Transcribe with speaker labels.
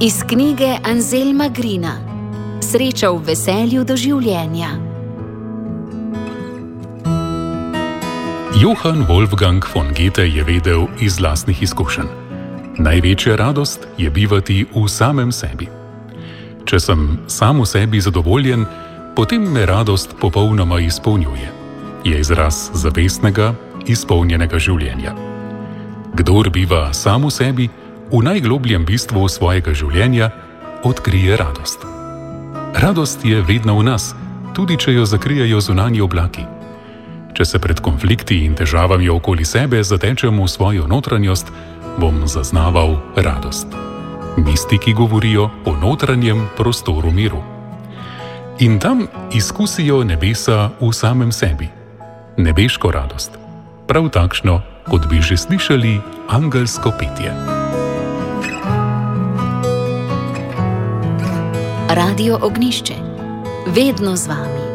Speaker 1: Iz knjige Anselma Greena Sreča v veselju do življenja.
Speaker 2: Johann Wolfgang von Goethe je vedel iz lastnih izkušenj. Največja radost je bivati v samem sebi. Če sem sam v sebi zadovoljen, potem me radost popolnoma izpolnjuje. Je izraz zavestnega, izpolnjenega življenja. Kdor biva sam v sebi, v najglobljem bistvu svojega življenja, odkrije radost. Radost je vedno v nas, tudi če jo zakrijejo zunanji oblaki. Če se pred konflikti in težavami okoli sebe zatečem v svojo notranjost, bom zaznaval radost. Mistiki govorijo o notranjem prostoru miru. In tam izkusijo nebesa v samem sebi. Nebeško radost. Prav takšno, kot bi že slišali angelsko petje.
Speaker 1: Radio Ognišče. Vedno z vami.